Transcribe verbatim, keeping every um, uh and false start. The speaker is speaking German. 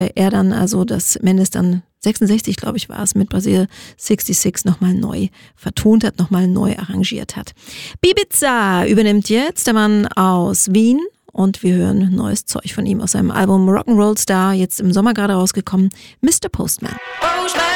er dann also das Mendes dann sechsundsechzig, glaube ich, war es, mit Brasil sechsundsechzig nochmal neu vertont hat, nochmal neu arrangiert hat. Bibiza übernimmt jetzt der Mann aus Wien und wir hören neues Zeug von ihm aus seinem Album Rock'n'Roll Star, jetzt im Sommer gerade rausgekommen, Mister Postman.